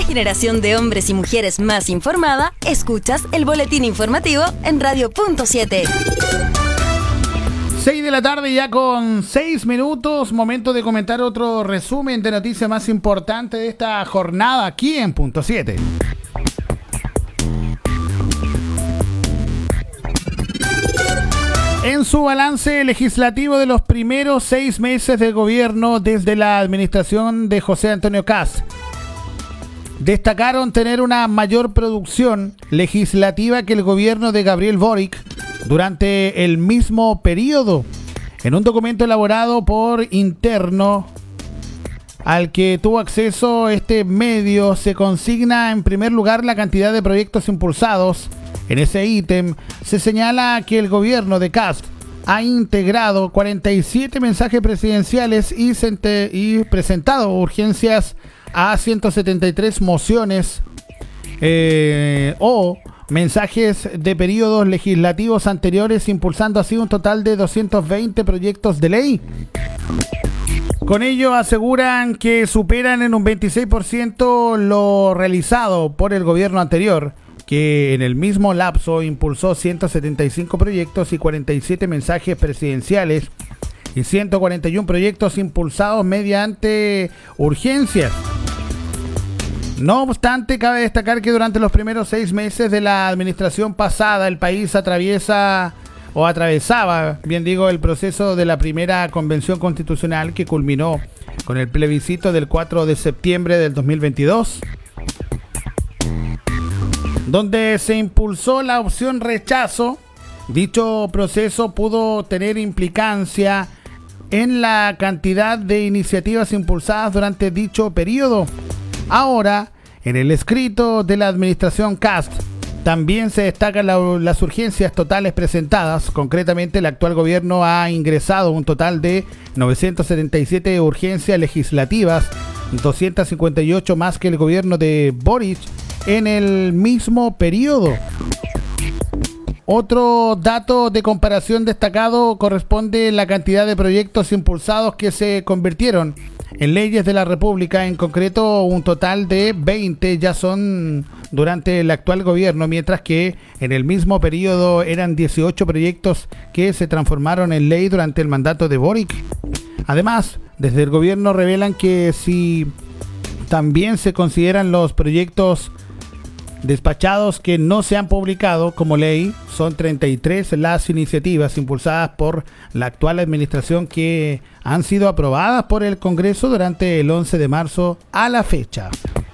generación de hombres y mujeres más informada, escuchas el boletín informativo en Radio.7. 6 de la tarde ya con 6 minutos, momento de comentar otro resumen de noticias más importante de esta jornada aquí en Punto 7. En su balance legislativo de los primeros 6 meses de gobierno desde la administración de José Antonio Kast, destacaron tener una mayor producción legislativa que el gobierno de Gabriel Boric durante el mismo periodo. En un documento elaborado por Interno, al que tuvo acceso este medio, se consigna en primer lugar la cantidad de proyectos impulsados. En ese ítem se señala que el gobierno de Kast ha integrado 47 mensajes presidenciales y presentado urgencias a 173 mociones o mensajes de periodos legislativos anteriores, impulsando así un total de 220 proyectos de ley. Con ello aseguran que superan en un 26% lo realizado por el gobierno anterior, que en el mismo lapso impulsó 175 proyectos y 47 mensajes presidenciales y 141 proyectos impulsados mediante urgencias. No obstante, cabe destacar que durante los primeros 6 meses de la administración pasada, el país atravesaba, el proceso de la primera convención constitucional que culminó con el plebiscito del 4 de septiembre del 2022, donde se impulsó la opción rechazo. Dicho proceso pudo tener implicancia en la cantidad de iniciativas impulsadas durante dicho periodo. Ahora, en el escrito de la administración Kast, también se destacan las urgencias totales presentadas. Concretamente, el actual gobierno ha ingresado un total de 977 urgencias legislativas, 258 más que el gobierno de Boric en el mismo periodo. Otro dato de comparación destacado corresponde a la cantidad de proyectos impulsados que se convirtieron en leyes de la República. En concreto, un total de 20 ya son durante el actual gobierno, mientras que en el mismo periodo eran 18 proyectos que se transformaron en ley durante el mandato de Boric. Además, desde el gobierno revelan que si también se consideran los proyectos despachados que no se han publicado como ley, son 33 las iniciativas impulsadas por la actual administración que han sido aprobadas por el Congreso durante el 11 de marzo a la fecha.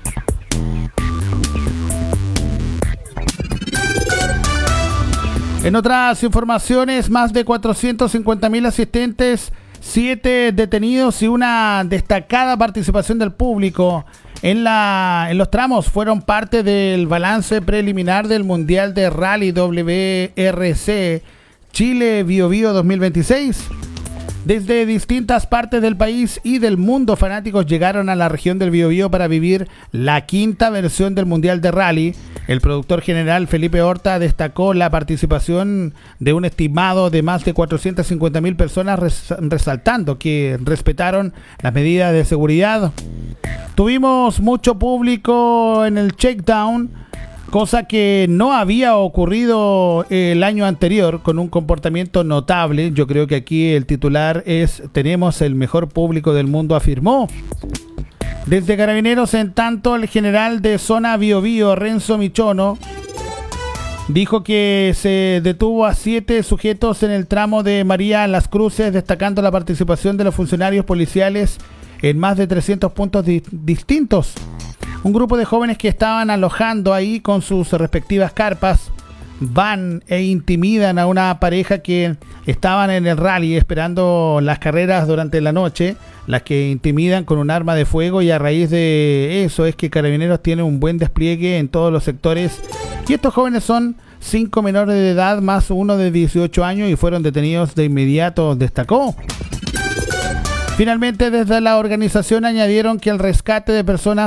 En otras informaciones, más de 450.000 asistentes, 7 detenidos y una destacada participación del público en los tramos fueron parte del balance preliminar del Mundial de Rally WRC Chile Biobío 2026. Desde distintas partes del país y del mundo, fanáticos llegaron a la región del Biobío para vivir la quinta versión del Mundial de Rally. El productor general Felipe Horta destacó la participación de un estimado de más de 450.000 personas, resaltando que respetaron las medidas de seguridad. Tuvimos mucho público en el checkdown, cosa que no había ocurrido el año anterior, con un comportamiento notable. Yo creo que aquí el titular es: tenemos el mejor público del mundo, afirmó. Desde Carabineros, en tanto, el general de zona Biobío, Renzo Michono, dijo que se detuvo a 7 sujetos en el tramo de María Las Cruces, destacando la participación de los funcionarios policiales en más de 300 puntos distintos. Un grupo de jóvenes que estaban alojando ahí con sus respectivas carpas van e intimidan a una pareja que estaban en el rally esperando las carreras durante la noche, las que intimidan con un arma de fuego, y a raíz de eso es que Carabineros tiene un buen despliegue en todos los sectores. Y estos jóvenes son 5 menores de edad más uno de 18 años y fueron detenidos de inmediato, destacó. Finalmente, desde la organización añadieron que el rescate de personas